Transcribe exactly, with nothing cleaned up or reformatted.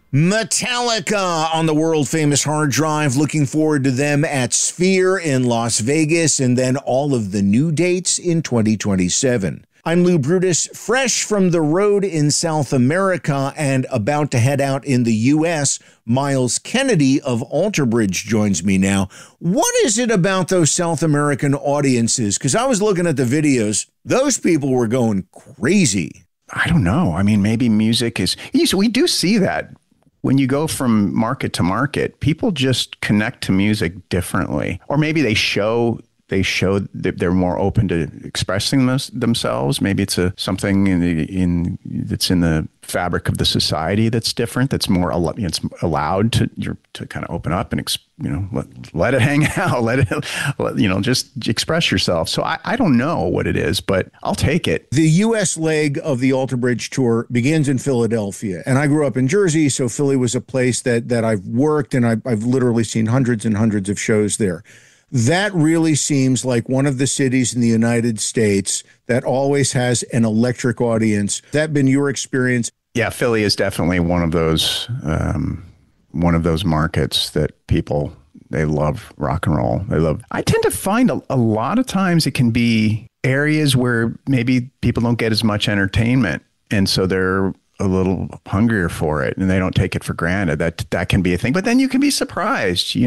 Metallica on the world-famous hard drive. Looking forward to them at Sphere in Las Vegas, and then all of the new dates in twenty twenty-seven. I'm Lou Brutus, fresh from the road in South America and about to head out in the U S. Miles Kennedy of Alter Bridge joins me now. What is it about those South American audiences? Because I was looking at the videos. Those people were going crazy. I don't know. I mean, maybe music is... We do see that. When you go from market to market, people just connect to music differently. Or maybe they show they show that they're more open to expressing those, themselves. Maybe it's a something in the, in that's in the fabric of the society that's different. That's more you know, it's allowed to you're, to kind of open up and you know let, let it hang out. Let it let, you know just express yourself. So I, I don't know what it is, but I'll take it. The U S leg of the Alter Bridge tour begins in Philadelphia, and I grew up in Jersey, so Philly was a place that that I've worked, and I've, I've literally seen hundreds and hundreds of shows there. That really seems like one of the cities in the United States that always has an electric audience. That been your experience? Yeah, Philly is definitely one of those um, one of those markets that people, they love rock and roll. They love. I tend to find a, a lot of times it can be areas where maybe people don't get as much entertainment, and so they're a little hungrier for it, and they don't take it for granted. That that can be a thing. But then you can be surprised. You